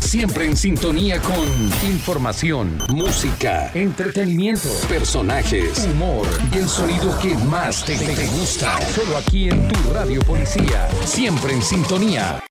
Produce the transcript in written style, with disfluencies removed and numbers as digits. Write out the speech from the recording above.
Siempre en sintonía con información, música, entretenimiento, personajes, humor y el sonido que más te gusta. Solo aquí en tu Radio Policía. Siempre en sintonía.